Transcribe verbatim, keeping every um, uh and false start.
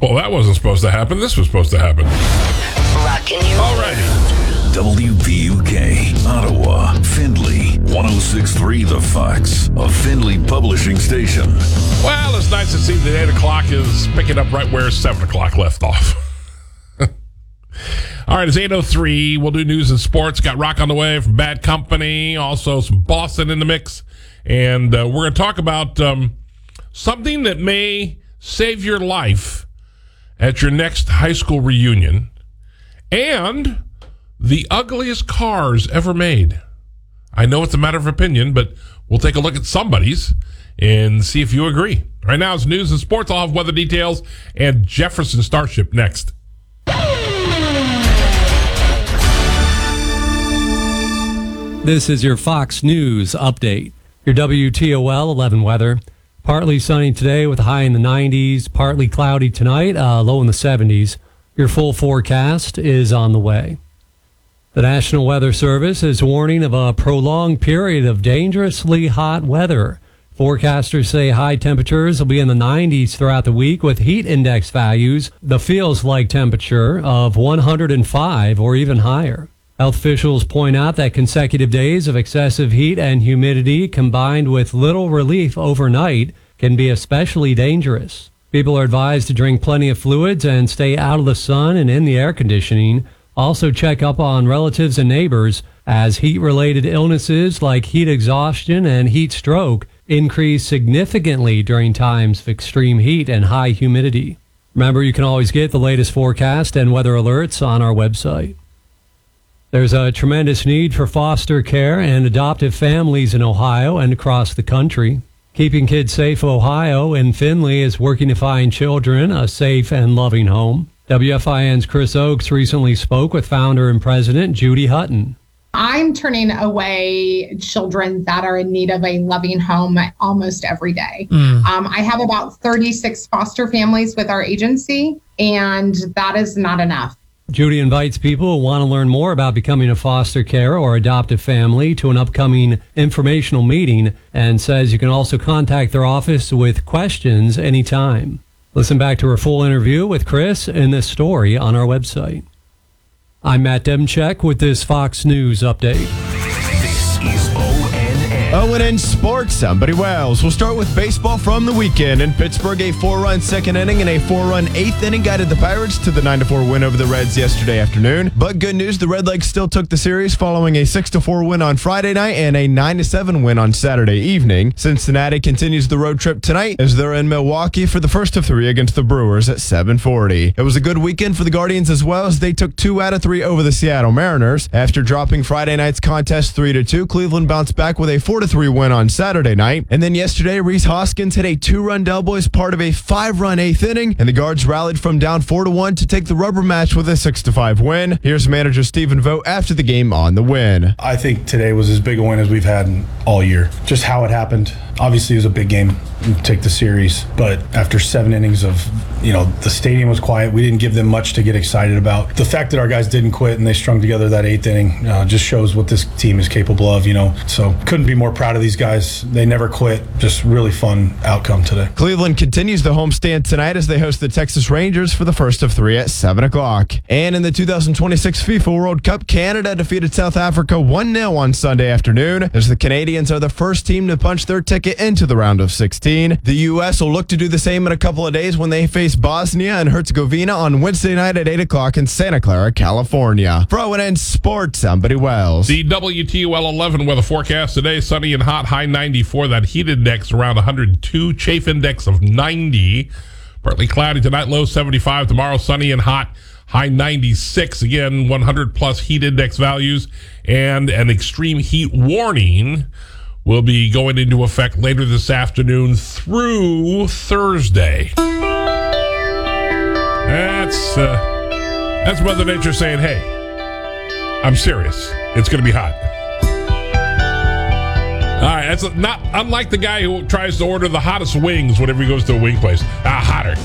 Well, that wasn't supposed to happen. This was supposed to happen. Rockin' you. All righty. W P U K, Ottawa, Findlay, one oh six point three The Fox, a Findlay publishing station. Well, it's nice to see that eight o'clock is picking up right where seven o'clock left off. All right, it's eight oh three. We'll do news and sports. Got Rock on the way from Bad Company. Also, some Boston in the mix. And uh, we're going to talk about um, something that may save your life at your next high school reunion. And the ugliest cars ever made. I know it's a matter of opinion, but we'll take a look at somebody's and see if you agree. Right now, it's news and sports. I'll have weather details and Jefferson Starship next. This is your Fox News update. Your W T O L eleven weather. Partly sunny today with a high in the nineties. Partly cloudy tonight, uh, low in the seventies. Your full forecast is on the way. The National Weather Service is warning of a prolonged period of dangerously hot weather. Forecasters say high temperatures will be in the nineties throughout the week with heat index values, the feels-like temperature of one hundred five or even higher. Health officials point out that consecutive days of excessive heat and humidity combined with little relief overnight can be especially dangerous. People are advised to drink plenty of fluids and stay out of the sun and in the air conditioning. Also check up on relatives and neighbors as heat-related illnesses like heat exhaustion and heat stroke increase significantly during times of extreme heat and high humidity. Remember, you can always get the latest forecast and weather alerts on our website. There's a tremendous need for foster care and adoptive families in Ohio and across the country. Keeping Kids Safe Ohio in Findlay is working to find children a safe and loving home. W F I N's Chris Oakes recently spoke with founder and president Judy Hutton. I'm turning away children that are in need of a loving home almost every day. Mm. Um, I have about thirty-six foster families with our agency, and that is not enough. Judy invites people who want to learn more about becoming a foster care or adoptive family to an upcoming informational meeting and says you can also contact their office with questions anytime. Listen back to her full interview with Chris in this story on our website. I'm Matt Demchek with this Fox News update. This is O N N. O N N Sports, somebody Wells. We'll start with baseball from the weekend. In Pittsburgh, a four-run second inning and a four-run eighth inning guided the Pirates to the nine to four win over the Reds yesterday afternoon. But good news, the Redlegs still took the series following a six to four win on Friday night and a nine to seven win on Saturday evening. Cincinnati continues the road trip tonight as they're in Milwaukee for the first of three against the Brewers at seven forty. It was a good weekend for the Guardians as well as they took two out of three over the Seattle Mariners. After dropping Friday night's contest three to two, Cleveland bounced back with a four to three win on Saturday night. And then yesterday, Rhys Hoskins hit a two-run double as part of a five-run eighth inning, and the Guards rallied from down four to one to take the rubber match with a six to five win. Here's manager Stephen Vogt after the game on the win. I think today was as big a win as we've had all year. Just how it happened. Obviously, it was a big game to take the series, but after seven innings of, you know, the stadium was quiet. We didn't give them much to get excited about. The fact that our guys didn't quit and they strung together that eighth inning uh, just shows what this team is capable of, you know. So couldn't be more proud of these guys. They never quit. Just really fun outcome today. Cleveland continues the homestand tonight as they host the Texas Rangers for the first of three at seven o'clock. And in the two thousand twenty-six FIFA World Cup, Canada defeated South Africa one nil on Sunday afternoon as the Canadians are the first team to punch their ticket into the round of sixteen. The U S will look to do the same in a couple of days when they face Bosnia and Herzegovina on Wednesday night at eight o'clock in Santa Clara, California. For O N N Sports, I'm Buddy Wells. The W T O L eleven weather forecast today, sunny and hot, high ninety-four. That heat index around one hundred two, chafe index of ninety. Partly cloudy tonight, low seventy-five. Tomorrow, sunny and hot, high ninety-six. Again, one hundred plus heat index values. And an extreme heat warning will be going into effect later this afternoon through Thursday. That's uh, that's Mother Nature saying, hey, I'm serious. It's going to be hot. All right, that's not unlike the guy who tries to order the hottest wings whenever he goes to a wing place. Ah, hotter.